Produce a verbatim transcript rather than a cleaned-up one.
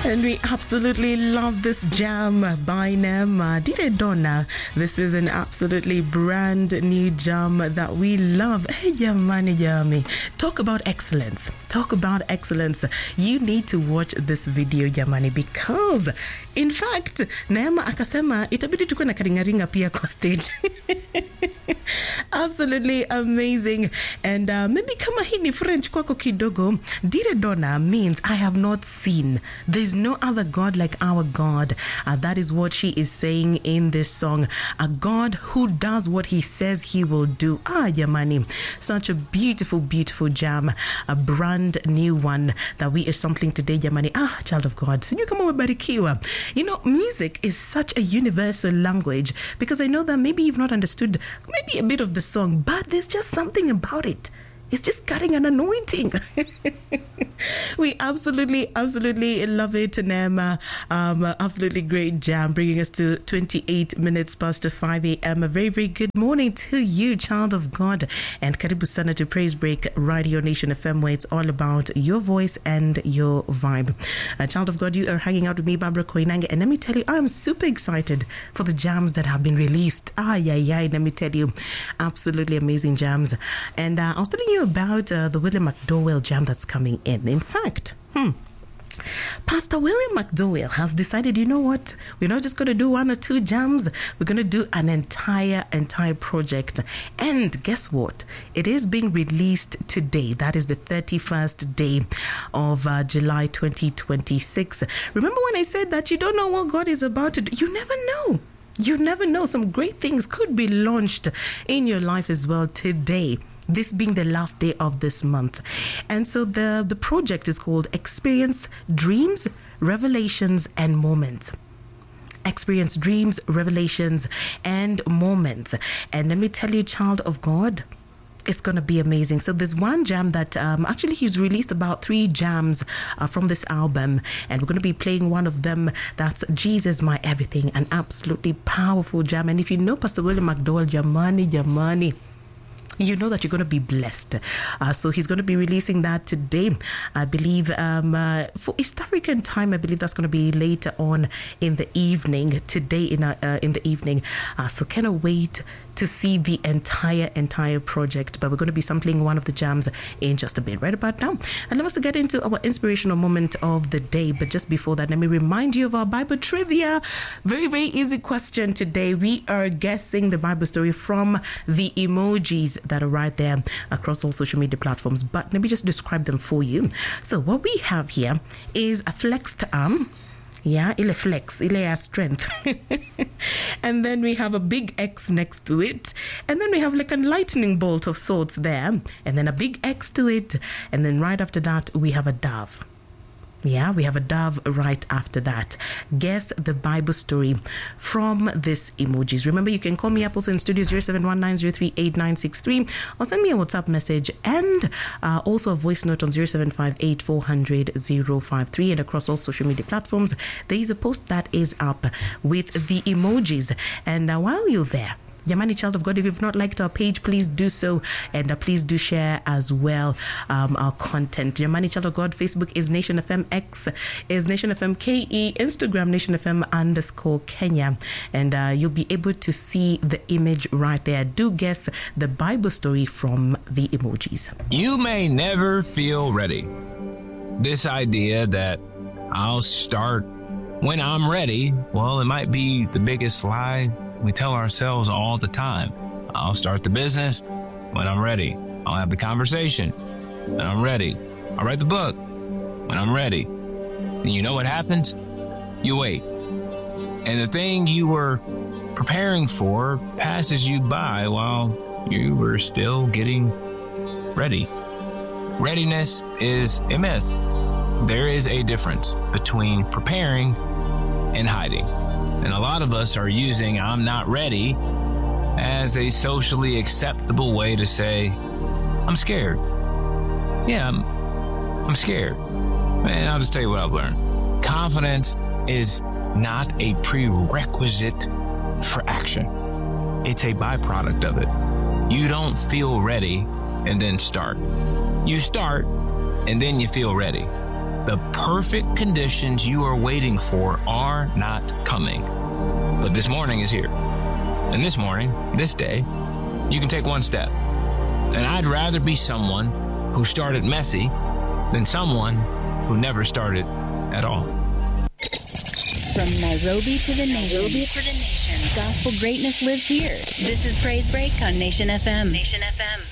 And we absolutely love this jam by Neema Dide Donna. This is an absolutely brand new jam that we love. Hey, Yamani Yami. Talk about excellence. Talk about excellence. You need to watch this video, Yamani, because in fact, Neema akasema itabidi tuko na karingaringa pia kwa stage. Absolutely amazing. And uh, maybe kama hii ni French kwako kidogo, Dide Donna means I have not seen. There's no other God like our God. Uh, that is what she is saying in this song. A God who does what he says he will do. Ah, Yamani. Such a beautiful, beautiful jam. A brand new one that we are sampling today, Yamani. Ah, child of God. Sijui kama umebarikiwa. You know, music is such a universal language because I know that maybe you've not understood maybe a bit of the song, but there's just something about it. It's just carrying an anointing. We absolutely, absolutely love it, Neema. Um, absolutely great jam, bringing us to twenty-eight minutes past five a.m. A very, very good morning to you, child of God. And karibu sana to Praise Break Radio Nation F M, where it's all about your voice and your vibe. Uh, child of God, you are hanging out with me, Barbara Koinange. And let me tell you, I'm super excited for the jams that have been released. Ah, yeah, yeah. Let me tell you, absolutely amazing jams. And uh, I was telling you about uh, the William McDowell jam that's coming in. In fact, hmm, Pastor William McDowell has decided, you know what, we're not just going to do one or two jams, we're going to do an entire, entire project. And guess what? It is being released today. That is the thirty-first day of uh, July twenty twenty-six. Remember when I said that you don't know what God is about to do? You never know. You never know. Some great things could be launched in your life as well today. This being the last day of this month. And so the, the project is called Experience Dreams, Revelations, and Moments. Experience Dreams, Revelations, and Moments. And let me tell you, child of God, it's going to be amazing. So there's one jam that um, actually he's released about three jams uh, from this album. And we're going to be playing one of them. That's Jesus, My Everything. An absolutely powerful jam. And if you know Pastor William McDowell, Yamani, Yamani, you know that you're going to be blessed. Uh, so he's going to be releasing that today. I believe um, uh, for East African time, I believe that's going to be later on in the evening, today in, uh, uh, in the evening. Uh, so cannot wait to see the entire, entire project. But we're going to be sampling one of the jams in just a bit, right about now. And let us get into our inspirational moment of the day. But just before that, let me remind you of our Bible trivia. Very, very easy question today. We are guessing the Bible story from the emojis that are right there across all social media platforms. But let me just describe them for you. So what we have here is a flexed arm. Yeah, ile flex, ile strength. And then we have a big X next to it. And then we have like a lightning bolt of sorts there. And then a big X to it. And then right after that, we have a dove. Yeah, we have a dove right after that. Guess the Bible story from this emojis. Remember, you can call me up also in studio zero seven one nine zero three eight nine six three or send me a WhatsApp message and uh, also a voice note on zero seven five eight four zero zero zero five three. And across all social media platforms, there is a post that is up with the emojis. And uh, while you're there, Yamani, child of God, if you've not liked our page, please do so. And uh, please do share as well um, our content. Yamani, child of God, Facebook is Nation F M, X is Nation F M K E, Instagram Nation F M underscore Kenya. And uh, you'll be able to see the image right there. Do guess the Bible story from the emojis. You may never feel ready. This idea that I'll start when I'm ready, well, it might be the biggest lie we tell ourselves all the time. I'll start the business when I'm ready. I'll have the conversation when I'm ready. I'll write the book when I'm ready. And you know what happens? You wait. And the thing you were preparing for passes you by while you were still getting ready. Readiness is a myth. There is a difference between preparing and hiding. And a lot of us are using I'm not ready as a socially acceptable way to say, I'm scared. Yeah, I'm, I'm scared. And I'll just tell you what I've learned. Confidence is not a prerequisite for action. It's a byproduct of it. You don't feel ready and then start. You start and then you feel ready. The perfect conditions you are waiting for are not coming. But this morning is here. And this morning, this day, you can take one step. And I'd rather be someone who started messy than someone who never started at all. From Nairobi to the nation. Nairobi to the nation. Gospel greatness lives here. This is Praise Break on Nation F M. Nation F M.